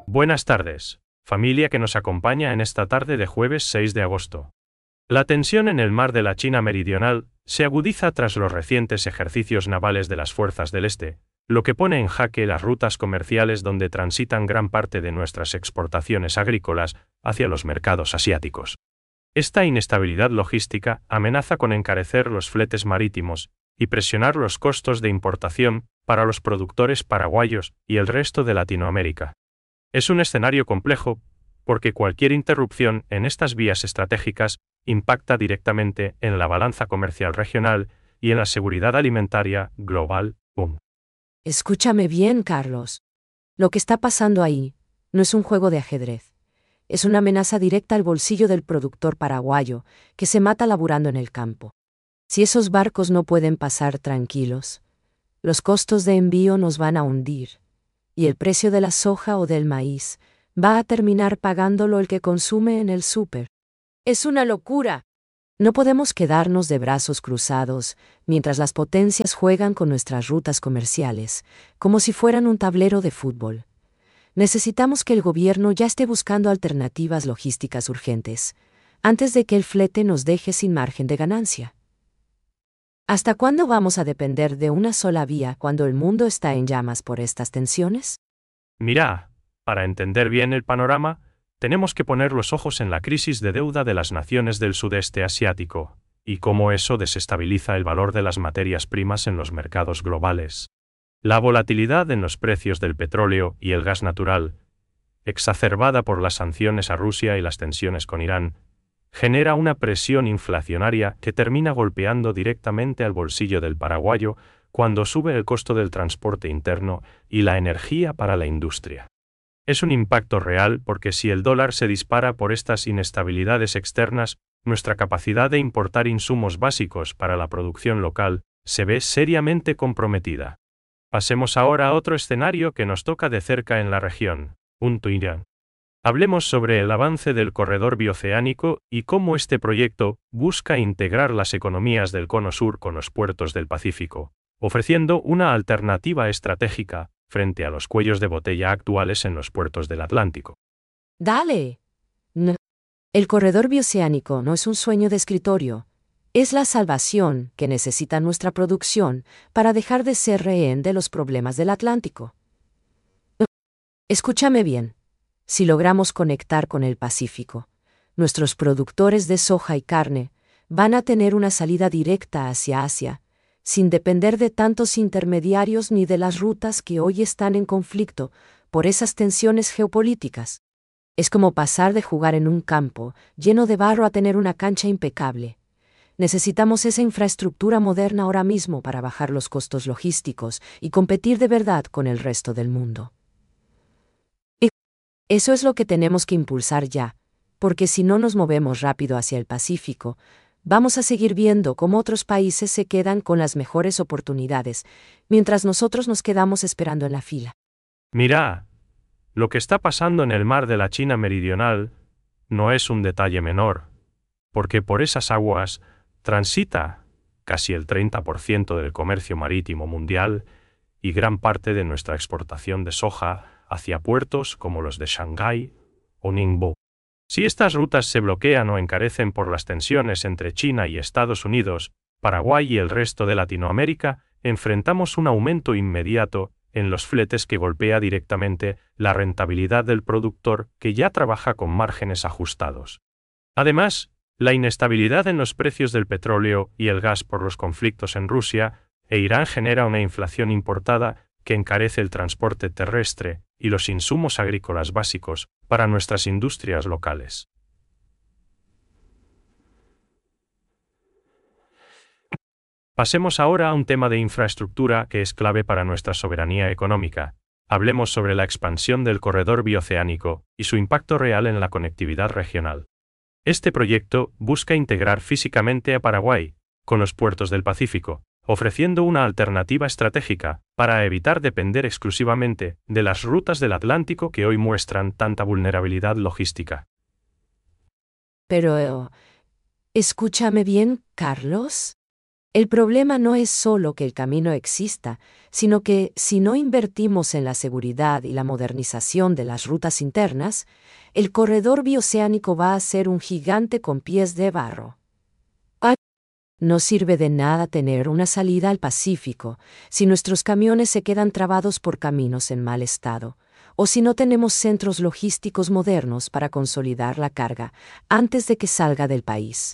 Buenas tardes, familia que nos acompaña en esta tarde de jueves 6 de agosto. La tensión en el mar de la China Meridional se agudiza tras los recientes ejercicios navales de las fuerzas del Este, lo que pone en jaque las rutas comerciales donde transitan gran parte de nuestras exportaciones agrícolas hacia los mercados asiáticos. Esta inestabilidad logística amenaza con encarecer los fletes marítimos y presionar los costos de importación para los productores paraguayos y el resto de Latinoamérica. Es un escenario complejo, porque cualquier interrupción en estas vías estratégicas impacta directamente en la balanza comercial regional y en la seguridad alimentaria global. Escúchame bien, Carlos. Lo que está pasando ahí no es un juego de ajedrez. Es una amenaza directa al bolsillo del productor paraguayo, que se mata laburando en el campo. Si esos barcos no pueden pasar tranquilos, los costos de envío nos van a hundir, y el precio de la soja o del maíz va a terminar pagándolo el que consume en el súper. ¡Es una locura! No podemos quedarnos de brazos cruzados mientras las potencias juegan con nuestras rutas comerciales, como si fueran un tablero de fútbol. Necesitamos que el gobierno ya esté buscando alternativas logísticas urgentes, antes de que el flete nos deje sin margen de ganancia. ¿Hasta cuándo vamos a depender de una sola vía cuando el mundo está en llamas por estas tensiones? Mira, para entender bien el panorama, tenemos que poner los ojos en la crisis de deuda de las naciones del sudeste asiático, y cómo eso desestabiliza el valor de las materias primas en los mercados globales. La volatilidad en los precios del petróleo y el gas natural, exacerbada por las sanciones a Rusia y las tensiones con Irán, genera una presión inflacionaria que termina golpeando directamente al bolsillo del paraguayo cuando sube el costo del transporte interno y la energía para la industria. Es un impacto real porque si el dólar se dispara por estas inestabilidades externas, nuestra capacidad de importar insumos básicos para la producción local se ve seriamente comprometida. Pasemos ahora a otro escenario que nos toca de cerca en la región, Irán. Hablemos sobre el avance del corredor bioceánico y cómo este proyecto busca integrar las economías del Cono Sur con los puertos del Pacífico, ofreciendo una alternativa estratégica frente a los cuellos de botella actuales en los puertos del Atlántico. ¡Dale! No. El corredor bioceánico no es un sueño de escritorio. Es la salvación que necesita nuestra producción para dejar de ser rehén de los problemas del Atlántico. Escúchame bien. Si logramos conectar con el Pacífico, nuestros productores de soja y carne van a tener una salida directa hacia Asia, sin depender de tantos intermediarios ni de las rutas que hoy están en conflicto por esas tensiones geopolíticas. Es como pasar de jugar en un campo lleno de barro a tener una cancha impecable. Necesitamos esa infraestructura moderna ahora mismo para bajar los costos logísticos y competir de verdad con el resto del mundo. Eso es lo que tenemos que impulsar ya, porque si no nos movemos rápido hacia el Pacífico, vamos a seguir viendo cómo otros países se quedan con las mejores oportunidades, mientras nosotros nos quedamos esperando en la fila. Mira, lo que está pasando en el mar de la China Meridional no es un detalle menor, porque por esas aguas transita casi el 30% del comercio marítimo mundial y gran parte de nuestra exportación de soja hacia puertos como los de Shanghái o Ningbo. Si estas rutas se bloquean o encarecen por las tensiones entre China y Estados Unidos, Paraguay y el resto de Latinoamérica, enfrentamos un aumento inmediato en los fletes que golpea directamente la rentabilidad del productor que ya trabaja con márgenes ajustados. Además, la inestabilidad en los precios del petróleo y el gas por los conflictos en Rusia e Irán genera una inflación importada que encarece el transporte terrestre y los insumos agrícolas básicos para nuestras industrias locales. Pasemos ahora a un tema de infraestructura que es clave para nuestra soberanía económica. Hablemos sobre la expansión del corredor bioceánico y su impacto real en la conectividad regional. Este proyecto busca integrar físicamente a Paraguay con los puertos del Pacífico, ofreciendo una alternativa estratégica para evitar depender exclusivamente de las rutas del Atlántico que hoy muestran tanta vulnerabilidad logística. Pero, escúchame bien, Carlos. El problema no es solo que el camino exista, sino que si no invertimos en la seguridad y la modernización de las rutas internas, el corredor bioceánico va a ser un gigante con pies de barro. No sirve de nada tener una salida al Pacífico si nuestros camiones se quedan trabados por caminos en mal estado, o si no tenemos centros logísticos modernos para consolidar la carga antes de que salga del país.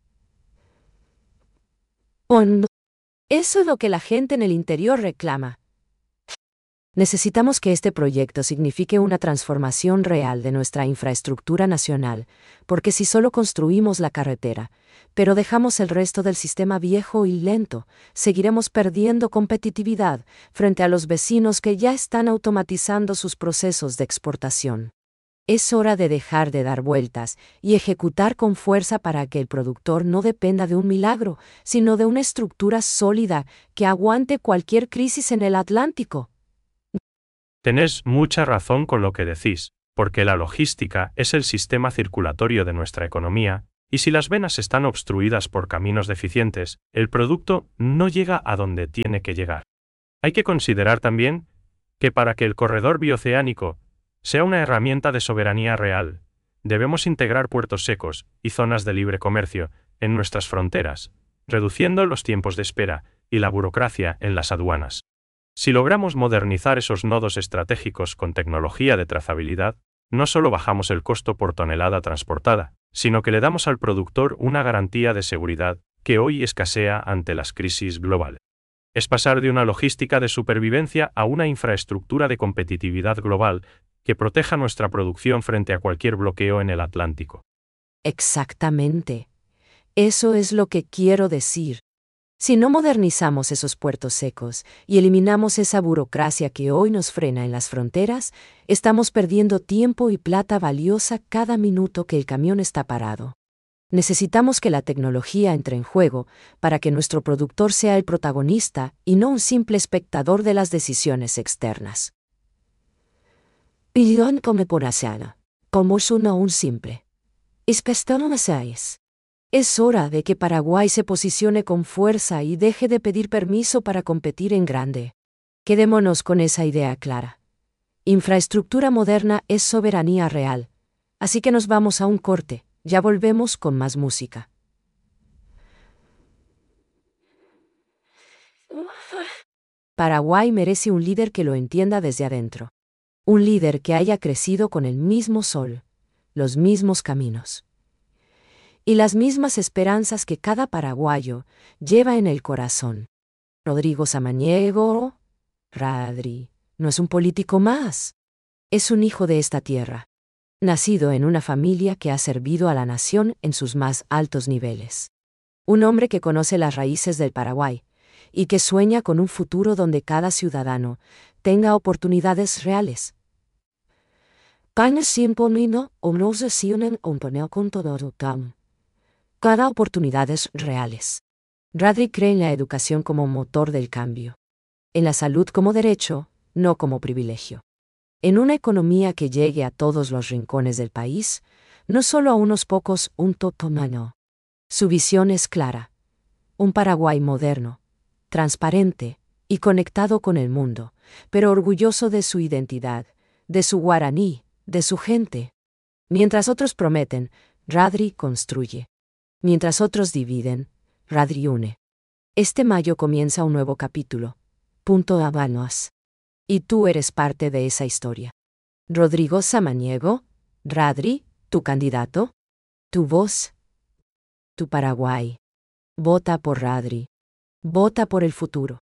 Eso es lo que la gente en el interior reclama. Necesitamos que este proyecto signifique una transformación real de nuestra infraestructura nacional, porque si solo construimos la carretera, pero dejamos el resto del sistema viejo y lento, seguiremos perdiendo competitividad frente a los vecinos que ya están automatizando sus procesos de exportación. Es hora de dejar de dar vueltas y ejecutar con fuerza para que el productor no dependa de un milagro, sino de una estructura sólida que aguante cualquier crisis en el Atlántico. Tenés mucha razón con lo que decís, porque la logística es el sistema circulatorio de nuestra economía, y si las venas están obstruidas por caminos deficientes, el producto no llega a donde tiene que llegar. Hay que considerar también que para que el corredor bioceánico sea una herramienta de soberanía real, debemos integrar puertos secos y zonas de libre comercio en nuestras fronteras, reduciendo los tiempos de espera y la burocracia en las aduanas. Si logramos modernizar esos nodos estratégicos con tecnología de trazabilidad, no solo bajamos el costo por tonelada transportada, sino que le damos al productor una garantía de seguridad que hoy escasea ante las crisis globales. Es pasar de una logística de supervivencia a una infraestructura de competitividad global que proteja nuestra producción frente a cualquier bloqueo en el Atlántico. Exactamente. Eso es lo que quiero decir. Si no modernizamos esos puertos secos y eliminamos esa burocracia que hoy nos frena en las fronteras, estamos perdiendo tiempo y plata valiosa cada minuto que el camión está parado. Necesitamos que la tecnología entre en juego para que nuestro productor sea el protagonista y no un simple espectador de las decisiones externas. Pillón come por asiana, como suena un simple. Es hora de que Paraguay se posicione con fuerza y deje de pedir permiso para competir en grande. Quedémonos con esa idea clara. Infraestructura moderna es soberanía real. Así que nos vamos a un corte, ya volvemos con más música. Paraguay merece un líder que lo entienda desde adentro. Un líder que haya crecido con el mismo sol, los mismos caminos y las mismas esperanzas que cada paraguayo lleva en el corazón. Rodrigo Samaniego, Radri, no es un político más. Es un hijo de esta tierra, nacido en una familia que ha servido a la nación en sus más altos niveles. Un hombre que conoce las raíces del Paraguay y que sueña con un futuro donde cada ciudadano tenga oportunidades reales. Cada oportunidades reales. Radri cree en la educación como motor del cambio. En la salud como derecho, no como privilegio. En una economía que llegue a todos los rincones del país, no solo a unos pocos, un totomano. Su visión es clara. Un Paraguay moderno, transparente y conectado con el mundo, pero orgulloso de su identidad, de su guaraní, de su gente. Mientras otros prometen, Radri construye. Mientras otros dividen, Radri une. Este mayo comienza un nuevo capítulo. Habanos. Y tú eres parte de esa historia. Rodrigo Samaniego, Radri, tu candidato, tu voz, tu Paraguay. Vota por Radri. Vota por el futuro.